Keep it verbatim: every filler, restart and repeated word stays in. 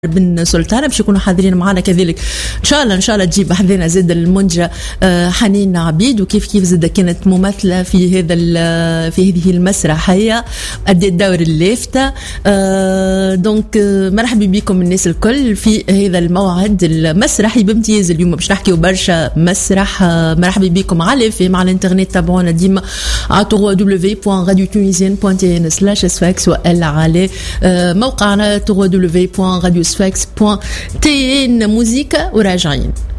بن سلطانة باش يكونوا حاضرين معنا كذلك ان شاء الله ان شاء الله تجيب حذينا زاد المنجة حنين عبيد، وكيف كيف زاد كانت ممثلة في هذا في هذه المسرحية أدت دور اللافتة. دونك مرحبا بكم الناس الكل في هذا الموعد المسرحي بامتياز. اليوم باش نحكيو برشا مسرح. مرحبا بكم على في مع الانترنت، تابعونا ديما على دبليو دبليو دبليو بوان راديو تونيزيان بوان تي ان سلاش سفاكس ولا على موقعنا دبليو دبليو دبليو بوان راديو سفاكس بوان تي ان. موسيقى وراجعين.